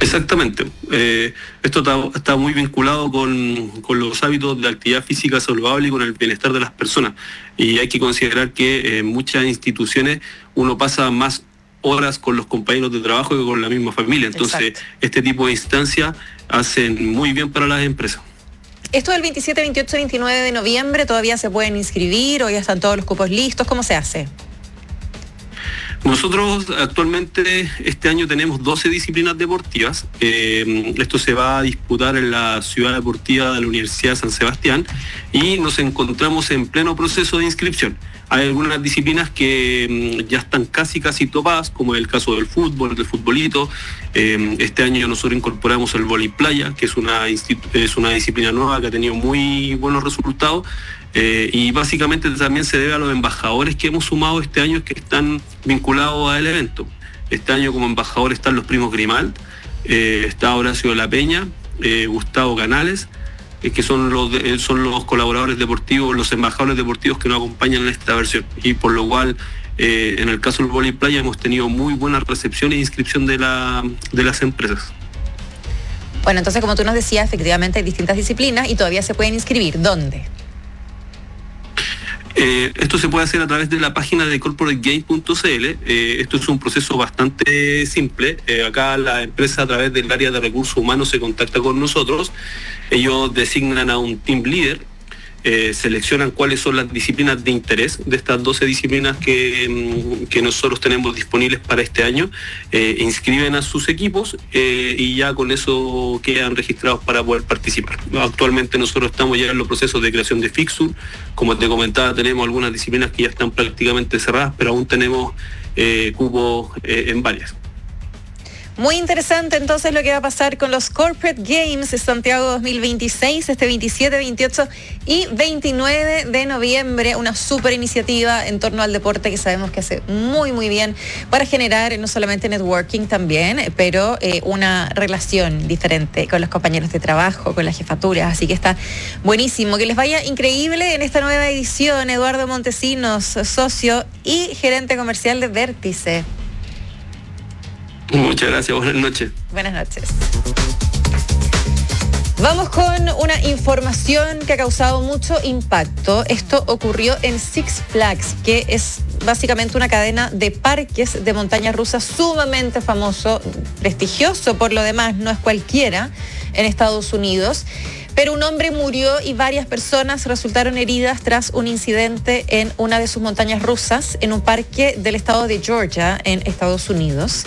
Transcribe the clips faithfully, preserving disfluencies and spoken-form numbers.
Exactamente. Eh, esto está, está muy vinculado con, con los hábitos de actividad física saludable y con el bienestar de las personas. Y hay que considerar que en muchas instituciones uno pasa más horas con los compañeros de trabajo que con la misma familia. Entonces, exacto, este tipo de instancias hacen muy bien para las empresas. Esto del veintisiete, veintiocho, veintinueve de noviembre, ¿todavía se pueden inscribir o ya están todos los cupos listos? ¿Cómo se hace? Nosotros actualmente este año tenemos doce disciplinas deportivas. Eh, esto se va a disputar en la Ciudad Deportiva de la Universidad de San Sebastián y nos encontramos en pleno proceso de inscripción. Hay algunas disciplinas que um, ya están casi casi topadas, como el caso del fútbol, del futbolito. Eh, este año nosotros incorporamos el vóley playa, que es una, es una disciplina nueva que ha tenido muy buenos resultados. Eh, y básicamente también se debe a los embajadores que hemos sumado este año que están vinculados al evento. Este año como embajadores están los primos Grimal, eh, está Horacio de la Peña, eh, Gustavo Canales, eh, que son los, de, son los colaboradores deportivos, los embajadores deportivos que nos acompañan en esta versión. Y por lo cual, eh, en el caso del vóley playa, hemos tenido muy buena recepción e inscripción de, la, de las empresas. Bueno, entonces como tú nos decías, efectivamente hay distintas disciplinas y todavía se pueden inscribir. ¿Dónde? Eh, esto se puede hacer a través de la página de corporate game punto c l. Eh, esto es un proceso bastante simple. Eh, acá la empresa a través del área de recursos humanos se contacta con nosotros. Ellos designan a un team leader, eh, seleccionan cuáles son las disciplinas de interés de estas doce disciplinas que, que nosotros tenemos disponibles para este año, eh, inscriben a sus equipos eh, y ya con eso quedan registrados para poder participar. Actualmente nosotros estamos ya en los procesos de creación de fixture. Como te comentaba, tenemos algunas disciplinas que ya están prácticamente cerradas, pero aún tenemos eh, cupos eh, en varias. Muy interesante entonces lo que va a pasar con los Corporate Games Santiago dos mil veintiséis, este veintisiete, veintiocho y veintinueve de noviembre, una súper iniciativa en torno al deporte que sabemos que hace muy muy bien para generar no solamente networking también, pero eh, una relación diferente con los compañeros de trabajo, con las jefaturas, así que está buenísimo, que les vaya increíble en esta nueva edición. Eduardo Montesinos, socio y gerente comercial de Vértice. Muchas gracias, buenas noches. Buenas noches. Vamos con una información que ha causado mucho impacto. Esto ocurrió en Six Flags, que es básicamente una cadena de parques de montañas rusas sumamente famoso, prestigioso por lo demás, no es cualquiera, en Estados Unidos. Pero un hombre murió y varias personas resultaron heridas tras un incidente en una de sus montañas rusas en un parque del estado de Georgia, en Estados Unidos.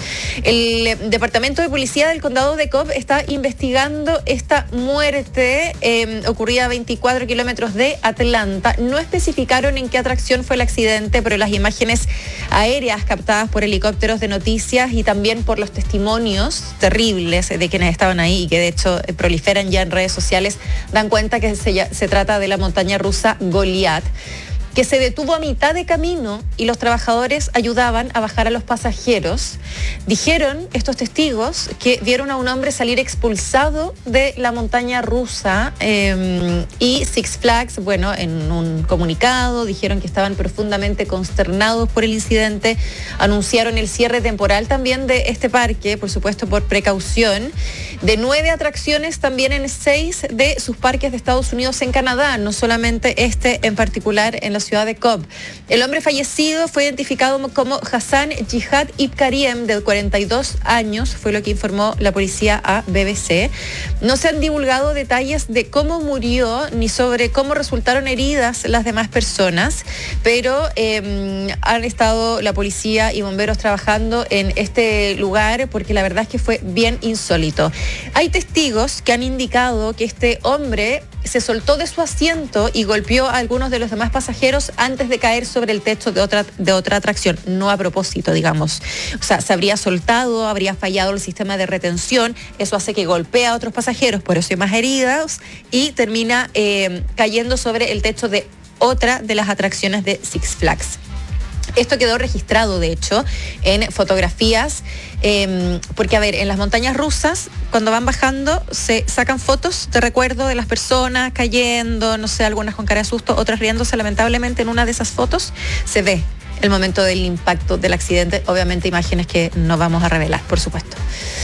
El Departamento de Policía del Condado de Cobb está investigando esta muerte eh, ocurrida a veinticuatro kilómetros de Atlanta. No especificaron en qué atracción fue el accidente, pero las imágenes aéreas captadas por helicópteros de noticias y también por los testimonios terribles de quienes estaban ahí y que de hecho proliferan ya en redes sociales dan cuenta que se, se trata de la montaña rusa Goliath, que se detuvo a mitad de camino y los trabajadores ayudaban a bajar a los pasajeros. Dijeron estos testigos que vieron a un hombre salir expulsado de la montaña rusa eh, y Six Flags, bueno, en un comunicado dijeron que estaban profundamente consternados por el incidente, anunciaron el cierre temporal también de este parque, por supuesto por precaución, de nueve atracciones también en seis de sus parques de Estados Unidos en Canadá, no solamente este en particular en la ciudad de Cobb. El hombre fallecido fue identificado como Hassan Jihad Ibkariem, de cuarenta y dos años, fue lo que informó la policía a B B C. No se han divulgado detalles de cómo murió ni sobre cómo resultaron heridas las demás personas, pero eh, han estado la policía y bomberos trabajando en este lugar porque la verdad es que fue bien insólito. Hay testigos que han indicado que este hombre se soltó de su asiento y golpeó a algunos de los demás pasajeros antes de caer sobre el techo de otra, de otra atracción, no a propósito, digamos. O sea, se habría soltado, habría fallado el sistema de retención, eso hace que golpee a otros pasajeros, por eso hay más heridas, y termina eh, cayendo sobre el techo de otra de las atracciones de Six Flags. Esto quedó registrado, de hecho, en fotografías, eh, porque, a ver, en las montañas rusas, cuando van bajando, se sacan fotos de recuerdo de las personas cayendo, no sé, algunas con cara de susto, otras riéndose. Lamentablemente, en una de esas fotos se ve el momento del impacto del accidente, obviamente imágenes que no vamos a revelar, por supuesto.